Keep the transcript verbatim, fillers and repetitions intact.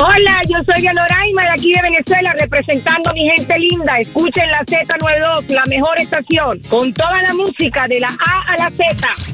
Hola, yo soy Yanoraima de aquí de Venezuela, representando a mi gente linda. Escuchen la Z noventa y dos, la mejor estación, con toda la música de la A a la Z.